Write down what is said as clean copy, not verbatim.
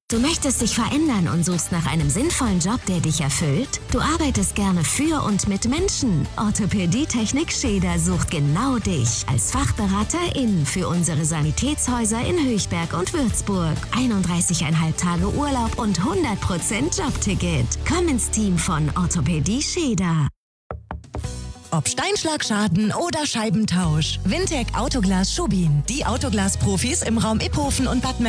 Du möchtest dich verändern und suchst nach einem sinnvollen Job, der dich erfüllt? Du arbeitest gerne für und mit Menschen? Orthopädie-Technik Scheder sucht genau dich als Fachberaterin für unsere Sanitätshäuser in Höchberg und Würzburg. 31,5 Tage Urlaub und 100% Jobticket. Komm ins Team von Orthopädie Scheder. Ob Steinschlagschaden oder Scheibentausch. Wintec Autoglas Schubin. Die Autoglas-Profis im Raum Iphofen und Bad